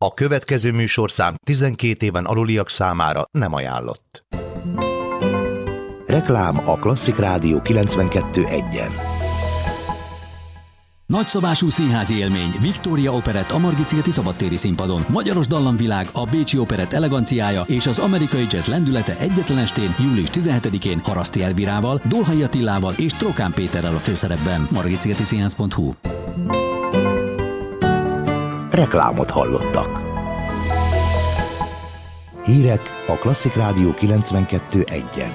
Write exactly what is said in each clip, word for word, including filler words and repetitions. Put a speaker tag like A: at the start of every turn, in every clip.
A: A következő műsorszám tizenkét éven aluliak számára nem ajánlott.
B: Reklám a Klasszik Rádió kilencvenkettő egyen.
C: Nagyszabású színházi élmény, Victoria Operett a Margit-szigeti szabadtéri színpadon. Magyaros dallamvilág, a Bécsi Operett eleganciája és az amerikai jazz lendülete egyetlen estén, július tizenhetedikén Haraszti Elvirával, Dolhai Attilával és Trokán Péterrel a főszerepben. margitszigeti színház pont hu.
B: Reklámot hallottak. Hírek a Klasszik Rádió kilencvenkettő egyen.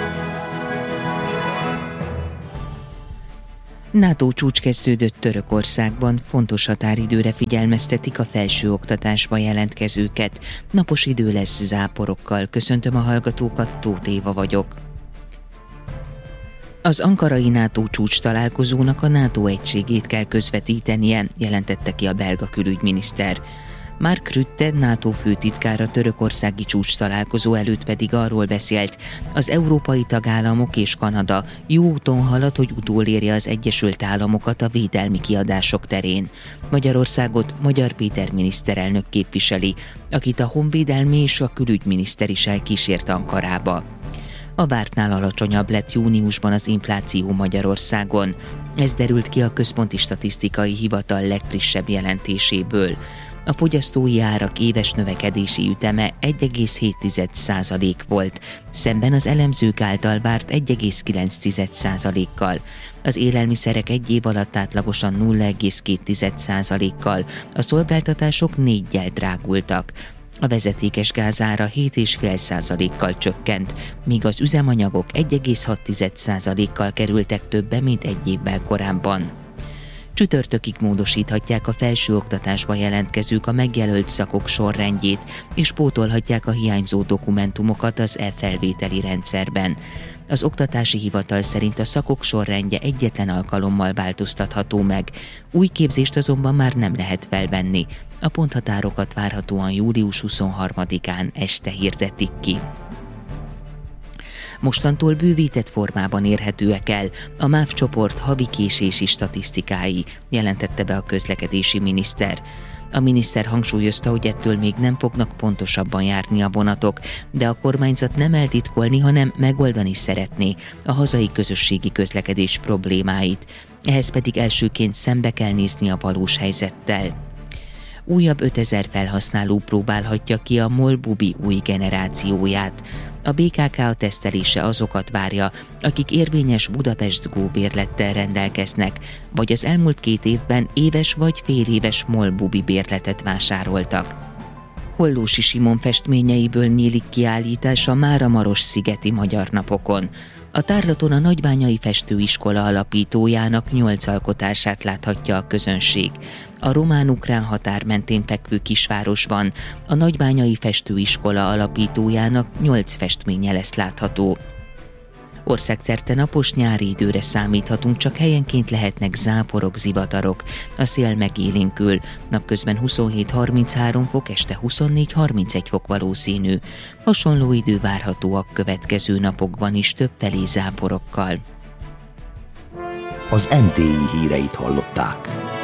D: NATO csúcs kezdődött Törökországban, fontos határidőre figyelmeztetik a felsőoktatásba jelentkezőket. Napos idő lesz záporokkal. Köszöntöm a hallgatókat, Tóth Éva vagyok. Az ankarai NATO csúcs találkozónak a NATO egységét kell közvetítenie, jelentette ki a belga külügyminiszter. Mark Rutte, NATO főtitkára törökországi csúcs találkozó előtt pedig arról beszélt, az európai tagállamok és Kanada jó úton halad, hogy utolérje az Egyesült Államokat a védelmi kiadások terén. Magyarországot Magyar Péter miniszterelnök képviseli, akit a honvédelmi és a külügyminiszter is elkísért Ankarába. A vártnál alacsonyabb lett júniusban az infláció Magyarországon. Ez derült ki a Központi Statisztikai Hivatal legfrissebb jelentéséből. A fogyasztói árak éves növekedési üteme egy egész hét százalék volt, szemben az elemzők által várt egy egész kilenc százalékkal. Az élelmiszerek egy év alatt átlagosan nulla egész két százalékkal, a szolgáltatások néggyel drágultak. A vezetékes gázára hét egész öt százalékkal csökkent, míg az üzemanyagok egy egész hat százalékkal kerültek többe, mint egy évvel korábban. Csütörtökig módosíthatják a felsőoktatásba jelentkezők a megjelölt szakok sorrendjét, és pótolhatják a hiányzó dokumentumokat az e-felvételi rendszerben. Az oktatási hivatal szerint a szakok sorrendje egyetlen alkalommal változtatható meg, új képzést azonban már nem lehet felvenni. A ponthatárokat várhatóan július huszonharmadikán este hirdetik ki. Mostantól bővített formában érhetőek el a MÁV csoport havi késési statisztikái, jelentette be a közlekedési miniszter. A miniszter hangsúlyozta, hogy ettől még nem fognak pontosabban járni a vonatok, de a kormányzat nem eltitkolni, hanem megoldani szeretné a hazai közösségi közlekedés problémáit. Ehhez pedig elsőként szembe kell nézni a valós helyzettel. Újabb ötezer felhasználó próbálhatja ki a MOL Bubi új generációját. A bé ká ká a tesztelése azokat várja, akik érvényes Budapest Go bérlettel rendelkeznek, vagy az elmúlt két évben éves vagy féléves MOL Bubi bérletet vásároltak. Hollósi Simon festményeiből nyílik kiállítás a Máramaros-szigeti Magyar Napokon. A tárlaton a Nagybányai Festőiskola alapítójának nyolc alkotását láthatja a közönség. A román-ukrán határ mentén fekvő kisvárosban a Nagybányai Festőiskola alapítójának nyolc festménye lesz látható. Országszerte napos nyári időre számíthatunk, csak helyenként lehetnek záporok, zivatarok. A szél megélénkül, napközben huszonhét harminchárom fok, este huszonnégy harmincegy fok valószínű. Hasonló idő várható a következő napokban is többfelé záporokkal.
B: Az em té i híreit hallották.